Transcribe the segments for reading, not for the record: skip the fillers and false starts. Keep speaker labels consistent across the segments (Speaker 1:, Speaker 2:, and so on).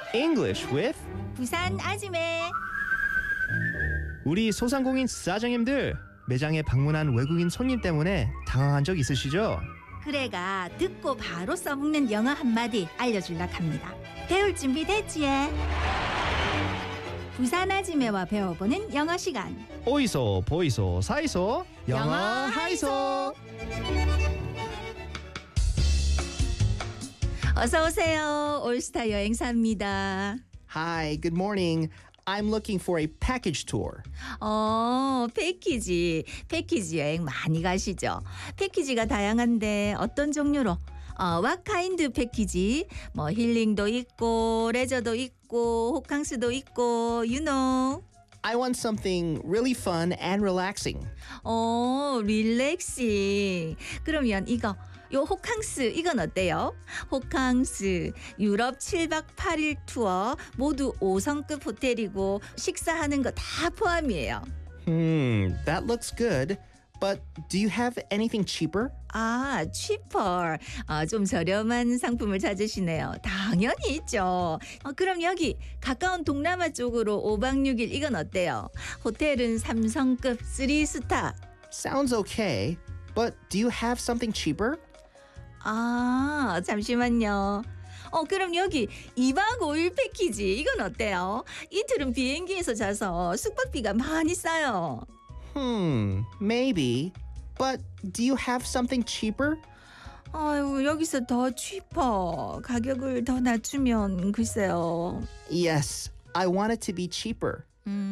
Speaker 1: English with
Speaker 2: 부산 아지매.
Speaker 1: 우리 소상공인 사장님들 매장에 방문한 외국인 손님 때문에 당황한 적 있으시죠?
Speaker 2: 그래가 듣고 바로 써먹는 영어 한마디 알려줄라 합니다. 배울 준비 됐지? 부산 아지매와 배워보는 영어 시간.
Speaker 1: 오이소 보이소 사이소 영어 하이소.
Speaker 2: 어서 오세요. 올스타 여행사입니다.
Speaker 1: Hi, good morning. I'm looking for a package tour.
Speaker 2: 패키지 여행 많이 가시죠? 패키지가 다양한데 어떤 종류로? what kind 패키지? 뭐 힐링도 있고 레저도 있고 호캉스도 있고 you know.
Speaker 1: I want something really fun and relaxing.
Speaker 2: 릴렉싱. 그러면 요 호캉스 이건 어때요? 호캉스 유럽 7박 8일 투어 모두 5성급 호텔이고 식사하는 거 다 포함이에요.
Speaker 1: That looks good. But do you have anything cheaper?
Speaker 2: cheaper. 좀 저렴한 상품을 찾으시네요. 당연히 있죠. 그럼 여기 가까운 동남아 쪽으로 5박 6일 이건 어때요? 호텔은 3성급 3스타.
Speaker 1: Sounds okay. But do you have something cheaper?
Speaker 2: 잠시만요. 그럼 여기 2박 5일 패키지 이건 어때요? 이틀은 비행기에서 자서 숙박비가 많이 싸요.
Speaker 1: Maybe. But do you have something cheaper?
Speaker 2: 아유, 여기서 더 cheaper. 가격을 더 낮추면 글쎄요.
Speaker 1: Yes, I want it to be cheaper.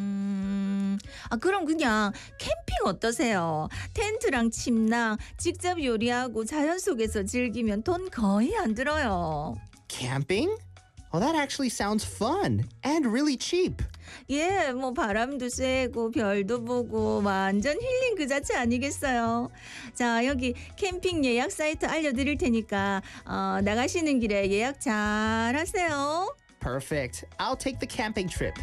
Speaker 2: 그럼 그냥 캠핑 어떠세요? 텐트랑 침낭 직접 요리하고 자연 속에서 즐기면 돈 거의 안 들어요.
Speaker 1: Camping? Oh, that actually sounds fun and really cheap.
Speaker 2: 예, 뭐 바람도 쐬고 별도 보고 완전 힐링 그 자체 아니겠어요? 자, 여기 캠핑 예약 사이트 알려드릴 테니까 나가시는 길에 예약 잘 하세요.
Speaker 1: Perfect. I'll take the camping trip.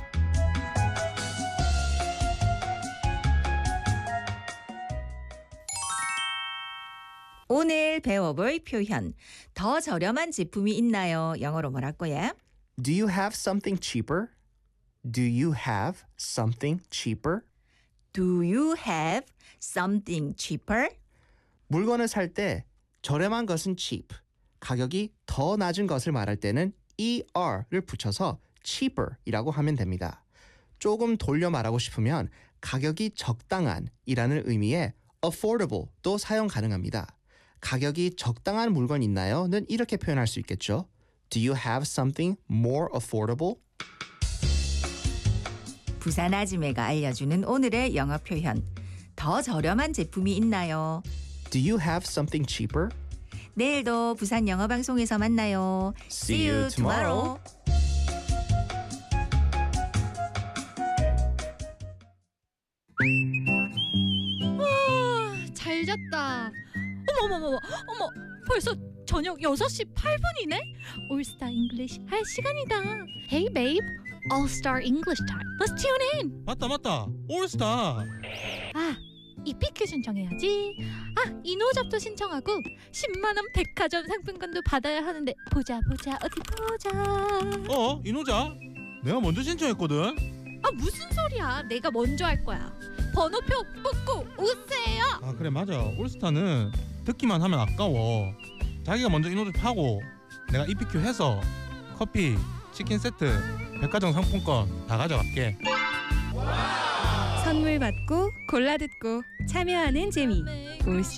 Speaker 2: 오늘 배워볼 표현. 더 저렴한 제품이 있나요? 영어로 뭐라고요?
Speaker 1: Do you have something cheaper? Do you have something cheaper?
Speaker 2: Do you have something cheaper?
Speaker 1: 물건을 살 때 저렴한 것은 cheap, 가격이 더 낮은 것을 말할 때는 er를 붙여서 cheaper이라고 하면 됩니다. 조금 돌려 말하고 싶으면 가격이 적당한 이라는 의미의 affordable도 사용 가능합니다. 가격이 적당한 물건 있나요?는 이렇게 표현할 수 있겠죠. Do you have something more affordable?
Speaker 2: 부산 아지매가 알려주는 오늘의 영어 표현. 더 저렴한 제품이 있나요?
Speaker 1: Do you have something cheaper?
Speaker 2: 내일도 부산 영어 방송에서 만나요.
Speaker 1: See you tomorrow.
Speaker 3: 잘 잤다. 어머 벌써 저녁 6시 8분이네? 올스타 잉글리시 할 시간이다. Hey babe, All Star English time. Let's tune in.
Speaker 4: 맞다. 올스타.
Speaker 3: EPQ 신청해야지. 이노잡도 신청하고 10만 원 백화점 상품권도 받아야 하는데 보자 어디 보자.
Speaker 4: 이노자? 내가 먼저 신청했거든.
Speaker 3: 무슨 소리야? 내가 먼저 할 거야. 번호표 뽑고 오세요.
Speaker 4: 그래 맞아. 올스타는 듣기만 하면 아까워. 자기가 먼저 이노잡 하고 내가 EPQ 해서 커피, 치킨 세트, 백화점 상품권 다 가져갈게.
Speaker 5: 선물 받고 골라 듣고 참여하는 재미.